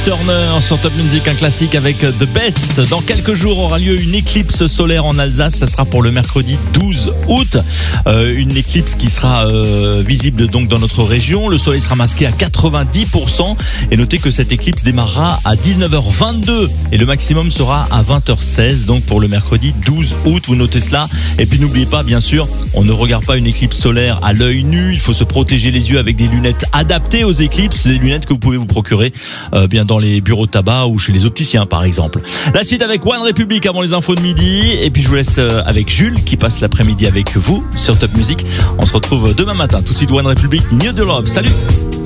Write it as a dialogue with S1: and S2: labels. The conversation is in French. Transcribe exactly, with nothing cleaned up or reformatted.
S1: Turner sur Top Music, un classique avec The Best. Dans quelques jours aura lieu une éclipse solaire en Alsace. Ça sera pour le mercredi douze août. Euh, une éclipse qui sera euh, visible donc dans notre région. Le soleil sera masqué à quatre-vingt-dix pour cent. Et notez que cette éclipse démarrera à dix-neuf heures vingt-deux et le maximum sera à vingt heures seize. Donc pour le mercredi douze août, vous notez cela. Et puis n'oubliez pas, bien sûr, on ne regarde pas une éclipse solaire à l'œil nu. Il faut se protéger les yeux avec des lunettes adaptées aux éclipses. Des lunettes que vous pouvez vous procurer euh, bien dans les bureaux de tabac ou chez les opticiens par exemple. La suite avec One Republic avant les infos de midi. Et puis je vous laisse euh, avec Jules qui passe l'après-midi avec vous sur Top Music. On se retrouve demain matin. Tout de suite One Republic, New the Love. Salut!